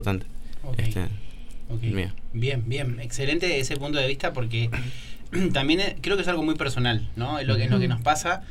Bastante. Okay. Mío. Bien, excelente ese punto de vista, porque también creo que es algo muy personal, ¿no? Es lo que nos pasa.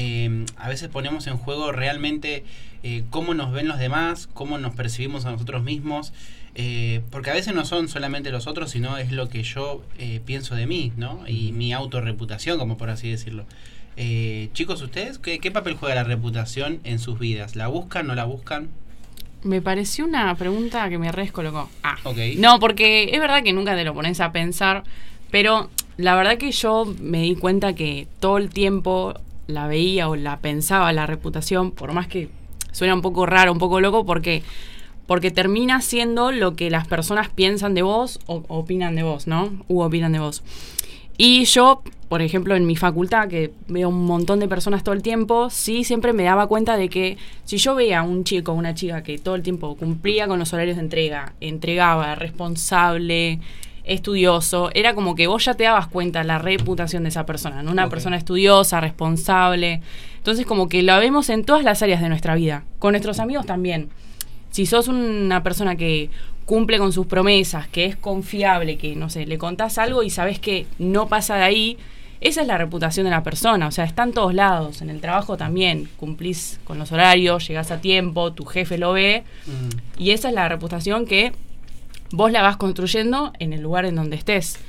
A veces ponemos en juego realmente cómo nos ven los demás, cómo nos percibimos a nosotros mismos, porque a veces no son solamente los otros, sino es lo que yo pienso de mí, ¿no? Y mi autorreputación, como por así decirlo. Chicos, ¿ustedes qué papel juega la reputación en sus vidas? ¿La buscan, no la buscan? Me pareció una pregunta que me descolocó. Okay. No, porque es verdad que nunca te lo pones a pensar, pero la verdad que yo me di cuenta que todo el tiempo la veía o la pensaba la reputación, por más que suena un poco raro, un poco loco, porque termina siendo lo que las personas piensan de vos o opinan de vos, ¿no? Opinan de vos. Y yo, por ejemplo, en mi facultad, que veo un montón de personas todo el tiempo, sí siempre me daba cuenta de que si yo veía a un chico o una chica que todo el tiempo cumplía con los horarios de entrega, entregaba, responsable, estudioso, era como que vos ya te dabas cuenta la reputación de esa persona, ¿no? Una persona estudiosa, responsable. Entonces como que la vemos en todas las áreas de nuestra vida, con nuestros amigos también. Si sos una persona que cumple con sus promesas, que es confiable, que, no sé, le contás algo y sabés que no pasa de ahí, esa es la reputación de la persona. O sea, está en todos lados. En el trabajo también cumplís con los horarios, llegás a tiempo, tu jefe lo ve. Y esa es la reputación que vos la vas construyendo en el lugar en donde estés.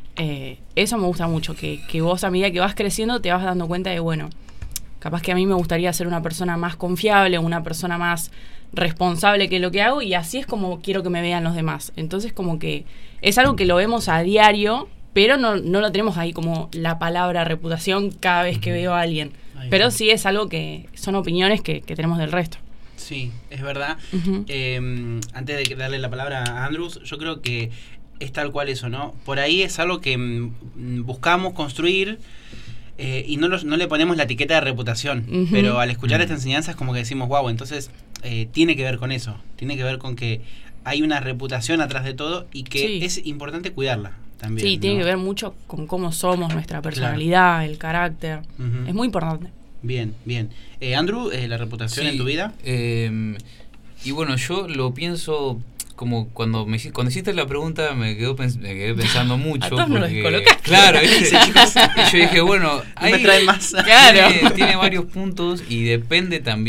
Eso me gusta mucho, que vos a medida que vas creciendo te vas dando cuenta de, bueno, capaz que a mí me gustaría ser una persona más confiable, una persona más responsable que lo que hago, y así es como quiero que me vean los demás. Entonces como que es algo que lo vemos a diario, pero no lo tenemos ahí como la palabra reputación cada vez que veo a alguien. Pero sí es algo que son opiniones que tenemos del resto. Sí, es verdad. Antes de darle la palabra a Andrews, yo creo que es tal cual eso, ¿no? Por ahí es algo que buscamos construir, y no le ponemos la etiqueta de reputación, pero al escuchar esta enseñanza es como que decimos, wow, entonces tiene que ver con eso, tiene que ver con que hay una reputación atrás de todo y que es importante cuidarla también. Sí, tiene que ver mucho con cómo somos, nuestra personalidad, el carácter, es muy importante. Bien. Andrew, ¿la reputación en tu vida? Y bueno, yo lo pienso como cuando hiciste la pregunta me quedé pensando mucho. A todos nos descolocaste. Claro, y yo dije, bueno, me trae más. Tiene varios puntos y depende también.